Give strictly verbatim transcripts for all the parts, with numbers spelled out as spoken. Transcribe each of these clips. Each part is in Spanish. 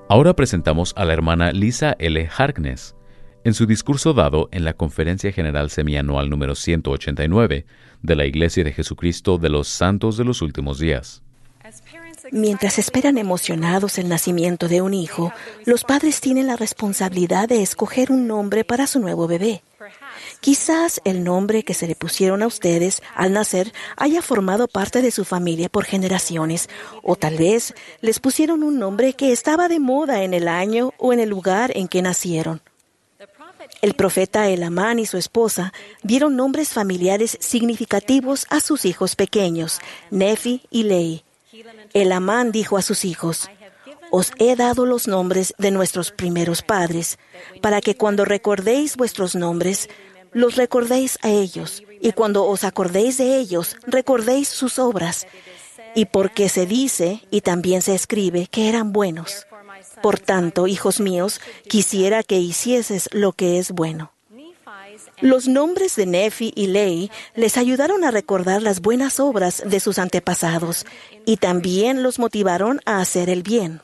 Ahora presentamos a la hermana Lisa L. Harkness en su discurso dado en la Conferencia General Semianual número ciento ochenta y nueve de la Iglesia de Jesucristo de los Santos de los Últimos Días. Mientras esperan emocionados el nacimiento de un hijo, los padres tienen la responsabilidad de escoger un nombre para su nuevo bebé. Quizás el nombre que se le pusieron a ustedes al nacer haya formado parte de su familia por generaciones, o tal vez les pusieron un nombre que estaba de moda en el año o en el lugar en que nacieron. El profeta Elamán y su esposa dieron nombres familiares significativos a sus hijos pequeños, Nefi y Lehi. Elamán dijo a sus hijos: «Os he dado los nombres de nuestros primeros padres, para que cuando recordéis vuestros nombres, los recordéis a ellos, y cuando os acordéis de ellos, recordéis sus obras, y porque se dice, y también se escribe, que eran buenos. Por tanto, hijos míos, quisiera que hicieses lo que es bueno». Los nombres de Nefi y Lehi les ayudaron a recordar las buenas obras de sus antepasados, y también los motivaron a hacer el bien.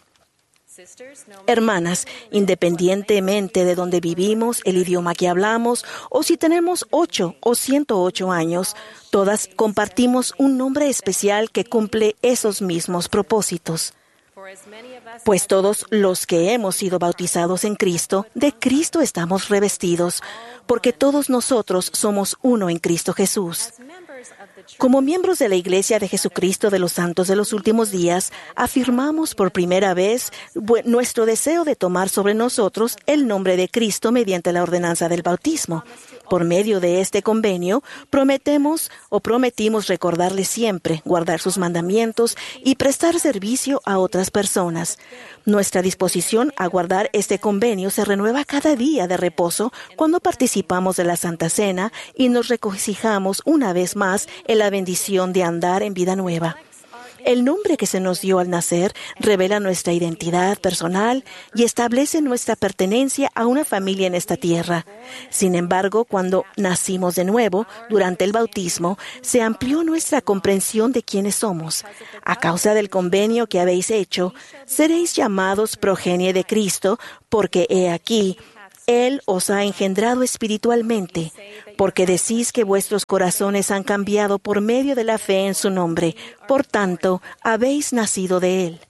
Hermanas, independientemente de dónde vivimos, el idioma que hablamos, o si tenemos ocho o ciento ocho años, todas compartimos un nombre especial que cumple esos mismos propósitos. Pues todos los que hemos sido bautizados en Cristo, de Cristo estamos revestidos, porque todos nosotros somos uno en Cristo Jesús. Como miembros de la Iglesia de Jesucristo de los Santos de los Últimos Días, afirmamos por primera vez nuestro deseo de tomar sobre nosotros el nombre de Cristo mediante la ordenanza del bautismo. Por medio de este convenio, prometemos o prometimos recordarle siempre, guardar sus mandamientos y prestar servicio a otras personas. Nuestra disposición a guardar este convenio se renueva cada día de reposo cuando participamos de la Santa Cena y nos regocijamos una vez más en la bendición de andar en vida nueva. El nombre que se nos dio al nacer revela nuestra identidad personal y establece nuestra pertenencia a una familia en esta tierra. Sin embargo, cuando nacimos de nuevo, durante el bautismo, se amplió nuestra comprensión de quiénes somos. A causa del convenio que habéis hecho, seréis llamados progenie de Cristo, porque he aquí, Él os ha engendrado espiritualmente, porque decís que vuestros corazones han cambiado por medio de la fe en su nombre. Por tanto, habéis nacido de Él.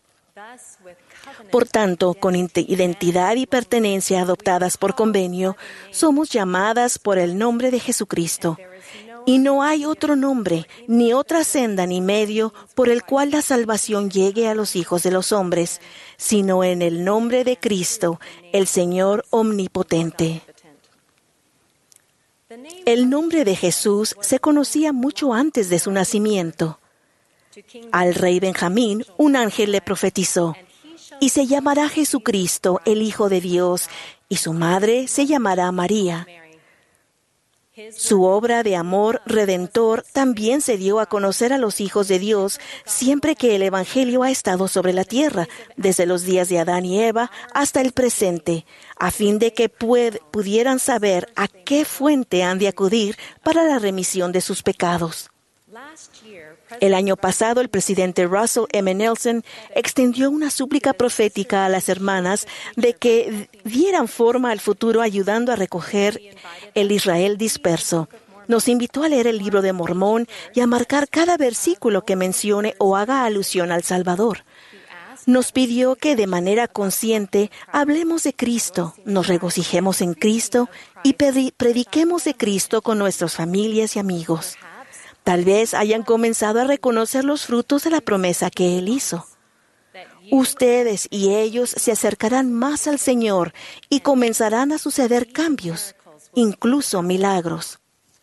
Por tanto, con identidad y pertenencia adoptadas por convenio, somos llamadas por el nombre de Jesucristo. Y no hay otro nombre, ni otra senda ni medio por el cual la salvación llegue a los hijos de los hombres, sino en el nombre de Cristo, el Señor omnipotente. El nombre de Jesús se conocía mucho antes de su nacimiento. Al rey Benjamín, un ángel le profetizó: «Y se llamará Jesucristo, el Hijo de Dios, y su madre se llamará María». Su obra de amor redentor también se dio a conocer a los hijos de Dios siempre que el Evangelio ha estado sobre la tierra, desde los días de Adán y Eva hasta el presente, a fin de que pued, pudieran saber a qué fuente han de acudir para la remisión de sus pecados. El año pasado, el presidente Russell M. Nelson extendió una súplica profética a las hermanas de que dieran forma al futuro ayudando a recoger el Israel disperso. Nos invitó a leer el libro de Mormón y a marcar cada versículo que mencione o haga alusión al Salvador. Nos pidió que de manera consciente hablemos de Cristo, nos regocijemos en Cristo y prediquemos de Cristo con nuestras familias y amigos. Tal vez hayan comenzado a reconocer los frutos de la promesa que Él hizo. Ustedes y ellos se acercarán más al Señor y comenzarán a suceder cambios, incluso milagros.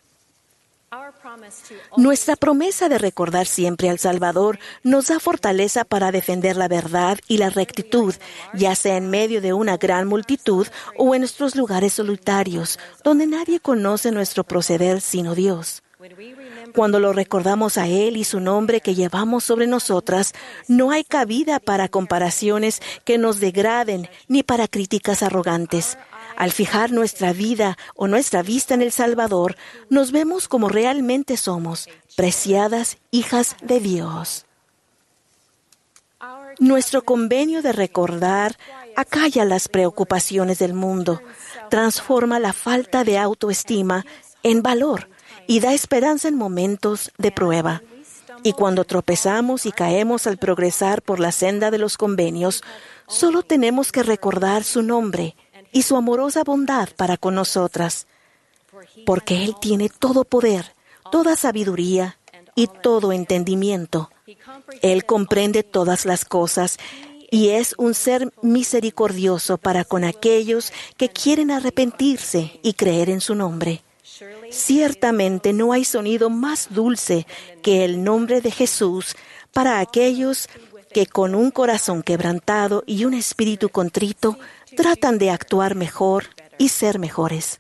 Nuestra promesa de recordar siempre al Salvador nos da fortaleza para defender la verdad y la rectitud, ya sea en medio de una gran multitud o en nuestros lugares solitarios, donde nadie conoce nuestro proceder sino Dios. Cuando lo recordamos a Él y su nombre que llevamos sobre nosotras, no hay cabida para comparaciones que nos degraden ni para críticas arrogantes. Al fijar nuestra vida o nuestra vista en el Salvador, nos vemos como realmente somos, preciadas hijas de Dios. Nuestro convenio de recordar acalla las preocupaciones del mundo, transforma la falta de autoestima en valor y da esperanza en momentos de prueba. Y cuando tropezamos y caemos al progresar por la senda de los convenios, solo tenemos que recordar su nombre y su amorosa bondad para con nosotras, porque Él tiene todo poder, toda sabiduría y todo entendimiento. Él comprende todas las cosas y es un ser misericordioso para con aquellos que quieren arrepentirse y creer en su nombre. Ciertamente no hay sonido más dulce que el nombre de Jesús para aquellos que con un corazón quebrantado y un espíritu contrito tratan de actuar mejor y ser mejores.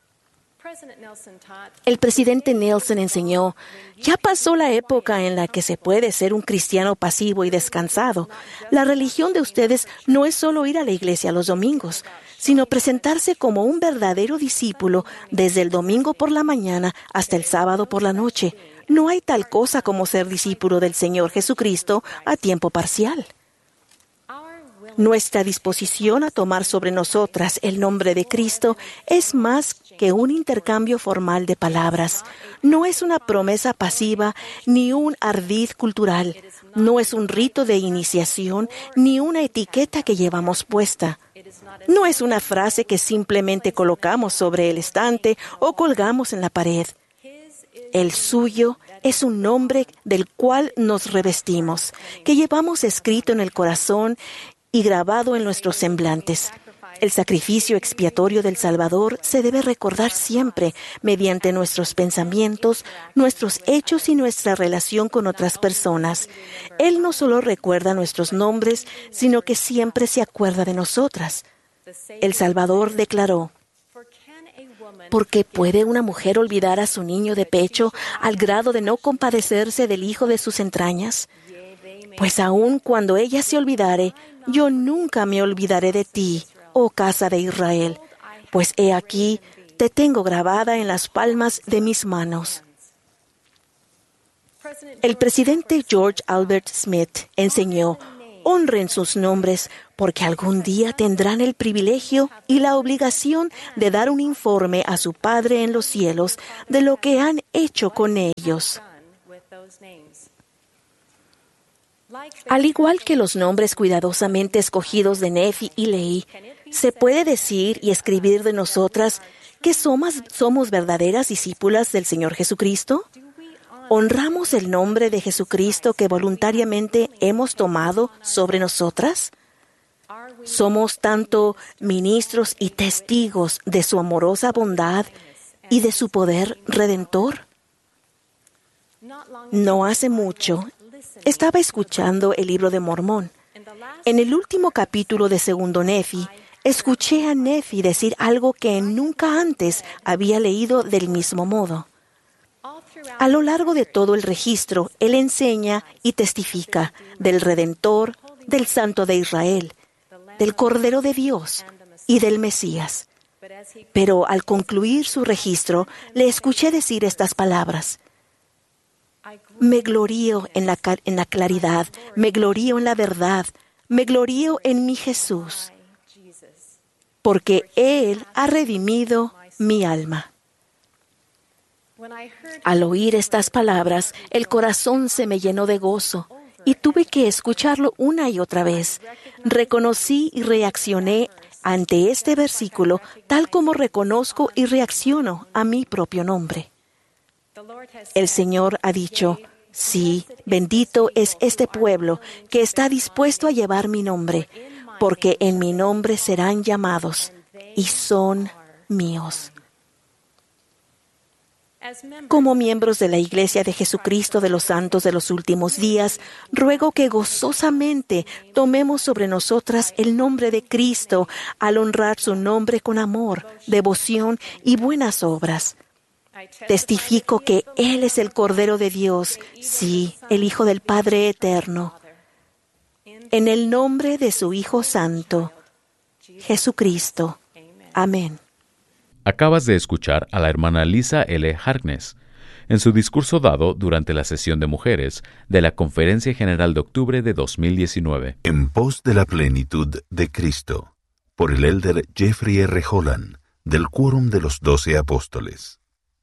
El presidente Nelson enseñó, ya pasó la época en la que se puede ser un cristiano pasivo y descansado. La religión de ustedes no es solo ir a la iglesia los domingos, sino presentarse como un verdadero discípulo desde el domingo por la mañana hasta el sábado por la noche. No hay tal cosa como ser discípulo del Señor Jesucristo a tiempo parcial. Nuestra disposición a tomar sobre nosotras el nombre de Cristo es más que un intercambio formal de palabras. No es una promesa pasiva ni un ardid cultural. No es un rito de iniciación ni una etiqueta que llevamos puesta. No es una frase que simplemente colocamos sobre el estante o colgamos en la pared. El suyo es un nombre del cual nos revestimos, que llevamos escrito en el corazón y grabado en nuestros semblantes. El sacrificio expiatorio del Salvador se debe recordar siempre mediante nuestros pensamientos, nuestros hechos y nuestra relación con otras personas. Él no solo recuerda nuestros nombres, sino que siempre se acuerda de nosotras. El Salvador declaró, ¿por qué puede una mujer olvidar a su niño de pecho al grado de no compadecerse del hijo de sus entrañas? Pues aun cuando ella se olvidare, yo nunca me olvidaré de ti, oh casa de Israel, pues he aquí, te tengo grabada en las palmas de mis manos. El presidente George Albert Smith enseñó, honren sus nombres, porque algún día tendrán el privilegio y la obligación de dar un informe a su Padre en los cielos de lo que han hecho con ellos. Al igual que los nombres cuidadosamente escogidos de Nefi y Lehi, se puede decir y escribir de nosotras que somos, somos verdaderas discípulas del Señor Jesucristo. ¿Honramos el nombre de Jesucristo que voluntariamente hemos tomado sobre nosotras? ¿Somos tanto ministros y testigos de su amorosa bondad y de su poder redentor? No hace mucho, estaba escuchando el libro de Mormón. En el último capítulo de Segundo Nefi, escuché a Nefi decir algo que nunca antes había leído del mismo modo. A lo largo de todo el registro, él enseña y testifica del Redentor, del Santo de Israel, del Cordero de Dios y del Mesías. Pero al concluir su registro, le escuché decir estas palabras. Me glorío en la, en la claridad, me glorío en la verdad, me glorío en mi Jesús, porque Él ha redimido mi alma. Al oír estas palabras, el corazón se me llenó de gozo y tuve que escucharlo una y otra vez. Reconocí y reaccioné ante este versículo tal como reconozco y reacciono a mi propio nombre. El Señor ha dicho, sí, bendito es este pueblo que está dispuesto a llevar mi nombre, porque en mi nombre serán llamados y son míos. Como miembros de la Iglesia de Jesucristo de los Santos de los Últimos Días, ruego que gozosamente tomemos sobre nosotras el nombre de Cristo al honrar su nombre con amor, devoción y buenas obras. Testifico que Él es el Cordero de Dios, sí, el Hijo del Padre Eterno. En el nombre de su Hijo Santo, Jesucristo. Amén. Acabas de escuchar a la hermana Lisa L. Harkness en su discurso dado durante la sesión de mujeres de la Conferencia General de Octubre de dos mil diecinueve. En pos de la plenitud de Cristo, por el elder Jeffrey R. Holland, del Quórum de los Doce Apóstoles.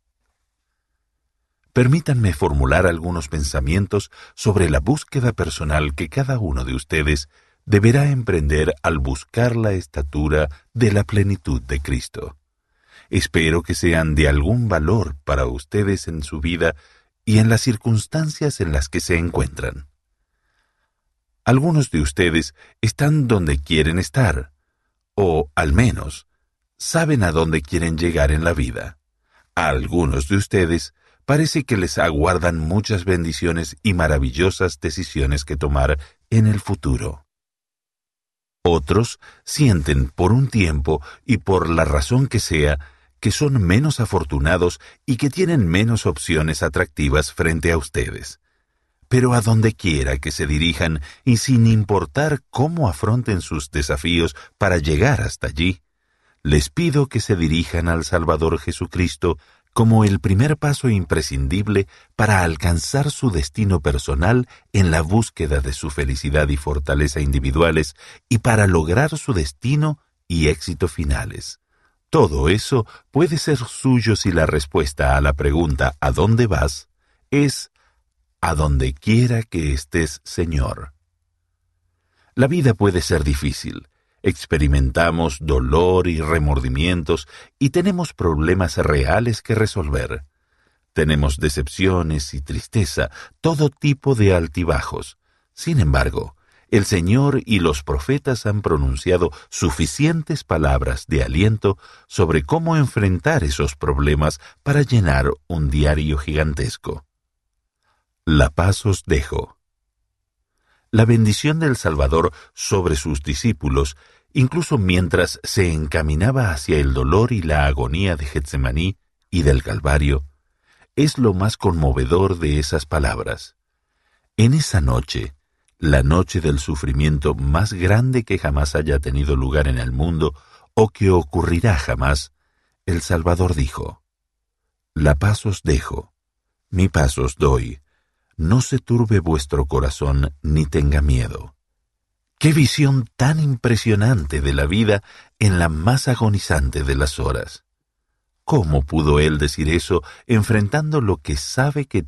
Permítanme formular algunos pensamientos sobre la búsqueda personal que cada uno de ustedes deberá emprender al buscar la estatura de la plenitud de Cristo. Espero que sean de algún valor para ustedes en su vida y en las circunstancias en las que se encuentran. Algunos de ustedes están donde quieren estar, o, al menos, saben a dónde quieren llegar en la vida. A algunos de ustedes parece que les aguardan muchas bendiciones y maravillosas decisiones que tomar en el futuro. Otros sienten por un tiempo y por la razón que sea que son menos afortunados y que tienen menos opciones atractivas frente a ustedes. Pero a donde quiera que se dirijan y sin importar cómo afronten sus desafíos para llegar hasta allí, les pido que se dirijan al Salvador Jesucristo como el primer paso imprescindible para alcanzar su destino personal en la búsqueda de su felicidad y fortaleza individuales y para lograr su destino y éxito finales. Todo eso puede ser suyo si la respuesta a la pregunta ¿a dónde vas? Es «a donde quiera que estés, Señor». La vida puede ser difícil. Experimentamos dolor y remordimientos y tenemos problemas reales que resolver. Tenemos decepciones y tristeza, todo tipo de altibajos. Sin embargo, el Señor y los profetas han pronunciado suficientes palabras de aliento sobre cómo enfrentar esos problemas para llenar un diario gigantesco. La paz os dejo. La bendición del Salvador sobre sus discípulos, incluso mientras se encaminaba hacia el dolor y la agonía de Getsemaní y del Calvario, es lo más conmovedor de esas palabras. En esa noche, la noche del sufrimiento más grande que jamás haya tenido lugar en el mundo o que ocurrirá jamás, el Salvador dijo: «La paz os dejo, mi paz os doy. No se turbe vuestro corazón ni tenga miedo». ¡Qué visión tan impresionante de la vida en la más agonizante de las horas! ¿Cómo pudo él decir eso enfrentando lo que sabe que